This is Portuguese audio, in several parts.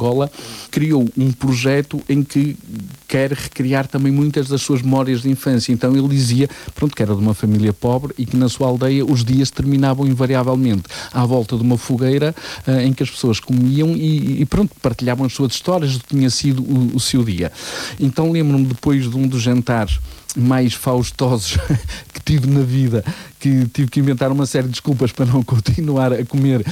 Angola, criou um projeto em que quer recriar também muitas das suas memórias de infância. Então ele dizia, pronto, que era de uma família pobre e que na sua aldeia os dias terminavam invariavelmente à volta de uma fogueira em que as pessoas comiam e pronto, partilhavam as suas histórias do que tinha sido o seu dia. Então lembro-me, depois de um dos jantares mais faustosos que tive na vida, que tive que inventar uma série de desculpas para não continuar a comer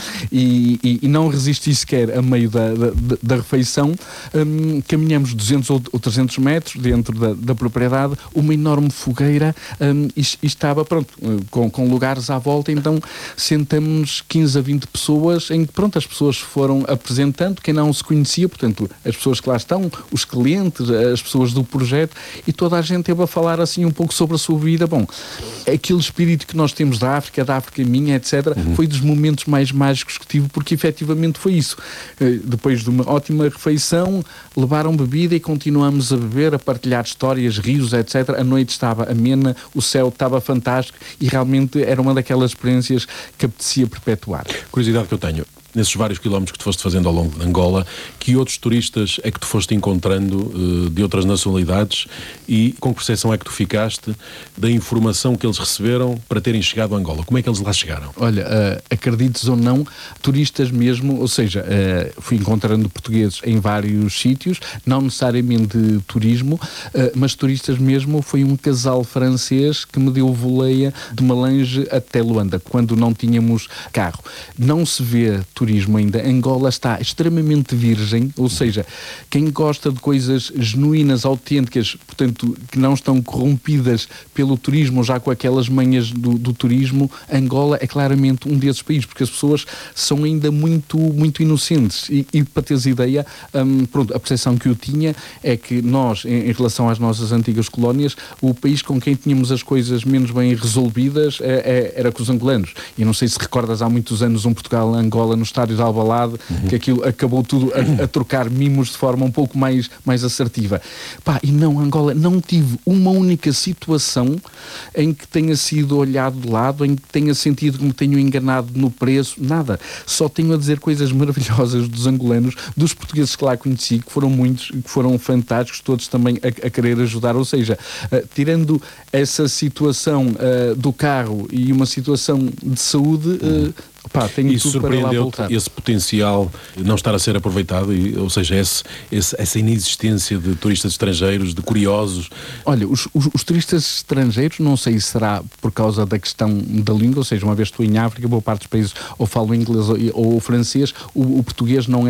e não resisti sequer a meio da refeição, caminhamos 200 ou 300 metros dentro da propriedade, uma enorme fogueira e estava, pronto, com lugares à volta, então sentamos 15 a 20 pessoas em que, pronto, as pessoas foram apresentando, quem não se conhecia, portanto, as pessoas que lá estão, os clientes, as pessoas do projeto, e toda a gente teve a falar assim um pouco sobre a sua vida. Bom, aquele espírito que nós temos da África minha, etc., foi dos momentos mais mágicos que tive, porque efetivamente foi isso. Depois de uma ótima refeição, levaram bebida e continuamos a beber, a partilhar histórias, rios, etc. A noite estava amena, o céu estava fantástico e realmente era uma daquelas experiências que apetecia perpetuar. Curiosidade que eu tenho, nesses vários quilómetros que tu foste fazendo ao longo de Angola, que outros turistas é que tu foste encontrando de outras nacionalidades e com que percepção é que tu ficaste da informação que eles receberam para terem chegado a Angola? Como é que eles lá chegaram? Olha, acredites ou não, turistas mesmo, ou seja, fui encontrando portugueses em vários sítios, não necessariamente de turismo, mas turistas mesmo. Foi um casal francês que me deu voleia de Malange até Luanda, quando não tínhamos carro. Não se vê turismo ainda. Angola está extremamente virgem, ou seja, quem gosta de coisas genuínas, autênticas, portanto, que não estão corrompidas pelo turismo, já com aquelas manhas do turismo, Angola é claramente um desses países, porque as pessoas são ainda muito, muito inocentes. E para teres ideia, pronto, a percepção que eu tinha é que nós, em relação às nossas antigas colónias, o país com quem tínhamos as coisas menos bem resolvidas era com os angolanos. E não sei se recordas, há muitos anos, um Portugal-Angola no estádio de Alvalade, que aquilo acabou tudo a trocar mimos de forma um pouco mais assertiva. E não, Angola, não tive uma única situação em que tenha sido olhado de lado, em que tenha sentido que me tenho enganado no preço, nada. Só tenho a dizer coisas maravilhosas dos angolanos, dos portugueses que lá conheci, que foram muitos, que foram fantásticos, todos também a querer ajudar. Ou seja, tirando essa situação do carro e uma situação de saúde, tenho isso tudo para lá voltar. Esse potencial não estar a ser aproveitado, ou seja, essa inexistência de turistas estrangeiros, de curiosos? Olha, os turistas estrangeiros, não sei se será por causa da questão da língua, ou seja, uma vez estou em África, boa parte dos países ou falo inglês ou francês, o português não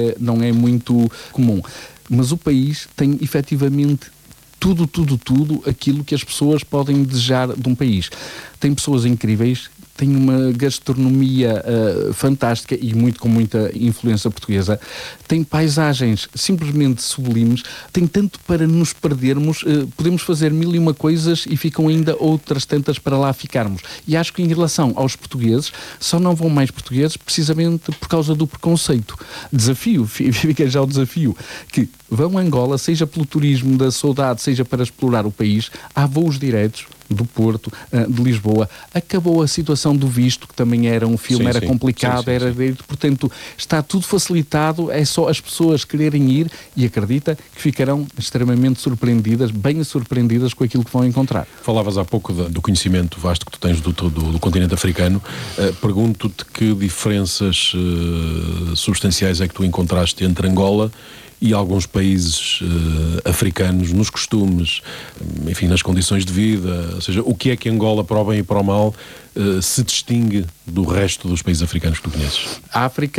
é muito comum. Mas o país tem efetivamente tudo aquilo que as pessoas podem desejar de um país. Tem pessoas incríveis, tem uma gastronomia fantástica e com muita influência portuguesa, tem paisagens simplesmente sublimes, tem tanto para nos perdermos, podemos fazer 1001 coisas e ficam ainda outras tantas para lá ficarmos. E acho que em relação aos portugueses, só não vão mais portugueses precisamente por causa do preconceito. Fica já o desafio, que vão a Angola, seja pelo turismo da saudade, seja para explorar o país, há voos diretos do Porto, de Lisboa. Acabou a situação do visto, que também era um filme, era complicado, portanto, está tudo facilitado, é só as pessoas quererem ir e acredita que ficarão extremamente surpreendidas, bem surpreendidas com aquilo que vão encontrar. Falavas há pouco do conhecimento vasto que tu tens do continente africano. Pergunto-te que diferenças substanciais é que tu encontraste entre Angola e alguns países africanos nos costumes, enfim, nas condições de vida, ou seja, o que é que Angola, para o bem e para o mal, se distingue do resto dos países africanos que tu conheces? A África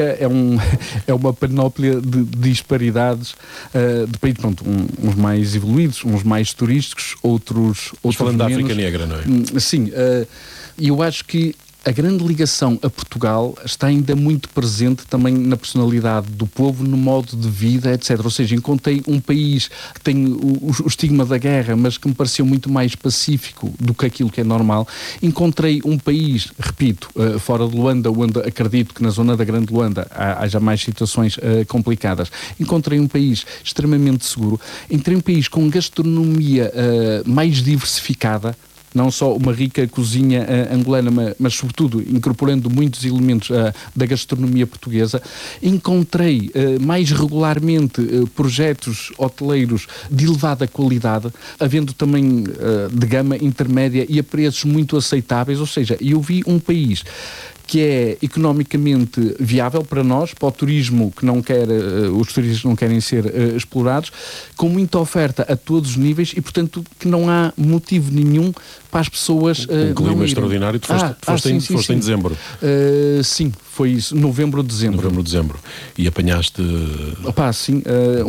é uma panóplia de disparidades de países, pronto, uns mais evoluídos, uns mais turísticos, outros falando menos. Da África Negra, não é? Sim, e eu acho que a grande ligação a Portugal está ainda muito presente também na personalidade do povo, no modo de vida, etc. Ou seja, encontrei um país que tem o estigma da guerra, mas que me pareceu muito mais pacífico do que aquilo que é normal. Encontrei um país, repito, fora de Luanda, onde acredito que na zona da Grande Luanda haja mais situações complicadas. Encontrei um país extremamente seguro. Entrei um país com gastronomia mais diversificada. não só uma rica cozinha angolana, mas sobretudo incorporando muitos elementos da gastronomia portuguesa. Encontrei mais regularmente projetos hoteleiros de elevada qualidade, havendo também de gama intermédia e a preços muito aceitáveis, ou seja, eu vi um país que é economicamente viável para nós, para o turismo que não quer, os turistas não querem ser explorados, com muita oferta a todos os níveis e, portanto, que não há motivo nenhum para as pessoas um clima extraordinário. Tu foste em dezembro. Sim, foi isso, novembro, dezembro. E apanhaste... Sim,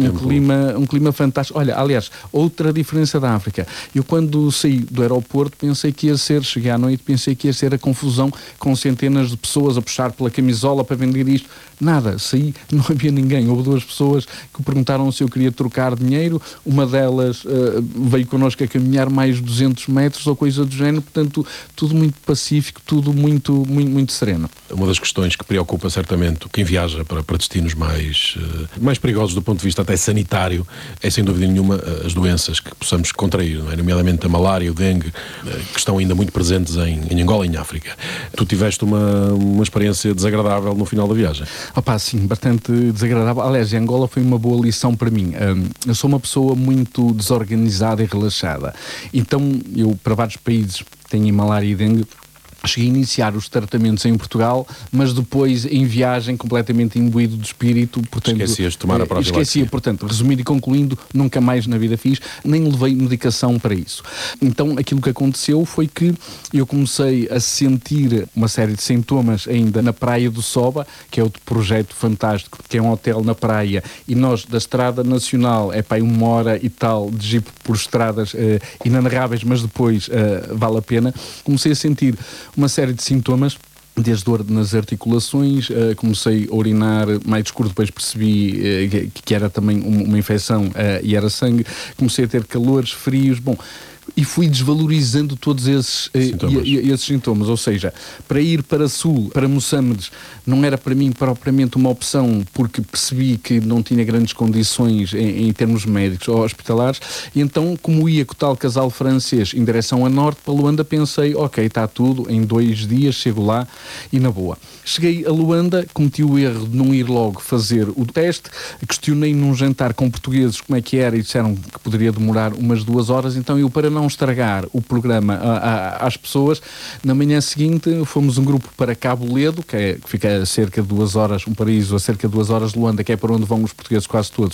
um clima fantástico. Olha, aliás, outra diferença da África. Eu quando saí do aeroporto cheguei à noite, pensei que ia ser a confusão com centenas de pessoas a puxar pela camisola para vender isto. Nada, saí, não havia ninguém. Houve 2 pessoas que perguntaram se eu queria trocar dinheiro, uma delas veio connosco a caminhar mais 200 metros ou coisa do género, portanto, tudo muito pacífico, tudo muito sereno. Uma das questões que preocupa certamente quem viaja para destinos mais perigosos do ponto de vista até sanitário é, sem dúvida nenhuma, as doenças que possamos contrair, não é? Nomeadamente a malária, o dengue, que estão ainda muito presentes em Angola e em África. Tu tiveste uma experiência desagradável no final da viagem. Sim, bastante desagradável. Aliás, em Angola foi uma boa lição para mim. Eu sou uma pessoa muito desorganizada e relaxada. Então, eu, para vários países, tenho malária e dengue, cheguei a iniciar os tratamentos em Portugal, mas depois em viagem completamente imbuído de espírito, portanto... Esquecias de tomar a profilaxia. Portanto, resumindo e concluindo, nunca mais na vida fiz, nem levei medicação para isso. Então, aquilo que aconteceu foi que eu comecei a sentir uma série de sintomas ainda na Praia do Soba, que é outro projeto fantástico, que é um hotel na praia, e nós, da Estrada Nacional, é para 1 hora e tal de jeep por estradas inanarráveis, mas depois vale a pena. Comecei a sentir uma série de sintomas, desde dor nas articulações, comecei a urinar mais escuro, depois percebi que era também uma infecção e era sangue, comecei a ter calores, frios, e fui desvalorizando todos esses sintomas, ou seja, para ir para Sul, para Moçambique, não era para mim propriamente uma opção, porque percebi que não tinha grandes condições em termos médicos ou hospitalares, e então, como ia com o tal casal francês em direção a norte, para Luanda, pensei, ok, está tudo, em 2 dias chego lá e na boa. Cheguei a Luanda, cometi o erro de não ir logo fazer o teste, questionei num jantar com portugueses como é que era e disseram que poderia demorar umas 2 horas, então eu, para não estragar o programa às pessoas, na manhã seguinte fomos um grupo para Cabo Ledo, que fica a cerca de 2 horas, um paraíso a cerca de 2 horas de Luanda, que é para onde vão os portugueses quase todos,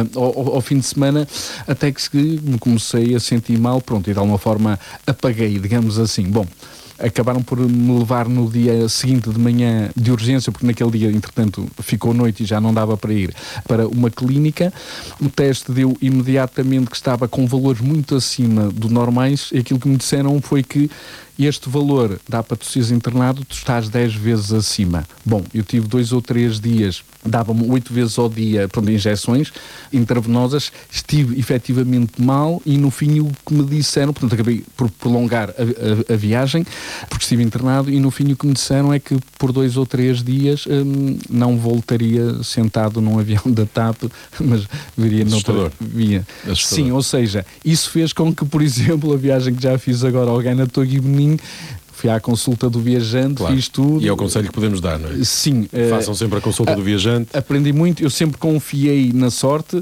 ao fim de semana, até que me comecei a sentir mal, pronto, e de alguma forma apaguei, digamos assim. Acabaram por me levar no dia seguinte de manhã de urgência, porque naquele dia, entretanto, ficou noite e já não dava para ir para uma clínica. O teste deu imediatamente que estava com valores muito acima do normais, e aquilo que me disseram foi que este valor dá para tu seres internado, tu estás 10 vezes acima. Eu tive 2 ou 3 dias, dava-me 8 vezes ao dia, injeções intravenosas, estive efetivamente mal e no fim o que me disseram, portanto acabei por prolongar a viagem, porque estive internado, e no fim o que me disseram é que por 2 ou 3 dias não voltaria sentado num avião da TAP, mas viria noutra via. Sim, ou seja, isso fez com que, por exemplo, a viagem que já fiz agora ao Ghana, Togo e Benin, fui à consulta do viajante, claro, fiz tudo. E é o conselho que podemos dar, não é? Sim. Façam sempre a consulta do viajante. Aprendi muito, eu sempre confiei na sorte,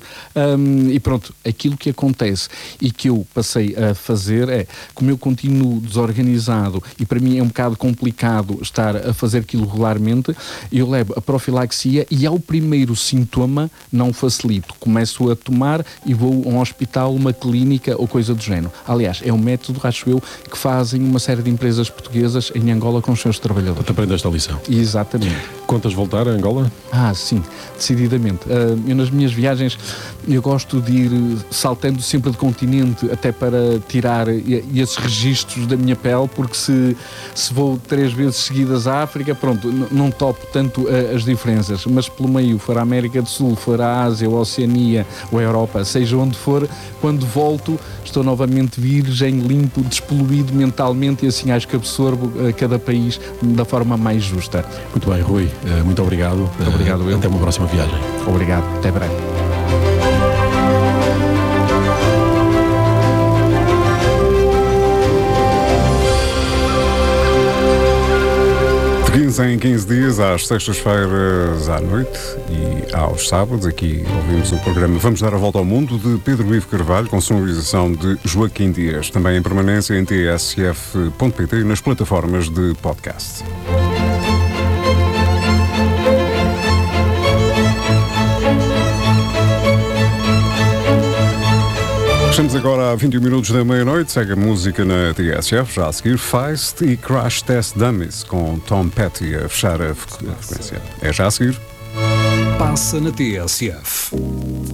e pronto, aquilo que acontece e que eu passei a fazer é, como eu continuo desorganizado e para mim é um bocado complicado estar a fazer aquilo regularmente, eu levo a profilaxia e ao primeiro sintoma não facilito, começo a tomar e vou a um hospital, uma clínica ou coisa do género. Aliás, é um método, acho eu, que fazem uma série de empresas portuguesas em Angola com os seus trabalhadores. Tu aprendeste a lição. Exatamente. Contas voltar a Angola? Sim, decididamente. Eu nas minhas viagens, eu gosto de ir saltando sempre de continente, até para tirar esses registros da minha pele, porque se vou 3 vezes seguidas à África, pronto, não topo tanto as diferenças, mas pelo meio, for a América do Sul, for a Ásia, ou a Oceania, ou a Europa, seja onde for, quando volto, estou novamente virgem, limpo, despoluído mentalmente, e assim acho que absorvo cada país da forma mais justa. Muito bem, Rui, muito obrigado. Muito obrigado. Até uma próxima viagem. Obrigado, até breve. De 15 em 15 dias, às sextas-feiras à noite e aos sábados, aqui ouvimos o programa Vamos Dar a Volta ao Mundo, de Pedro Ivo Carvalho, com sonorização de Joaquim Dias. Também em permanência em tsf.pt e nas plataformas de podcast. Estamos agora a 21 minutos da meia-noite, segue a música na TSF, já a seguir Feist e Crash Test Dummies, com Tom Petty a fechar a frequência. É já a seguir. Passa na TSF.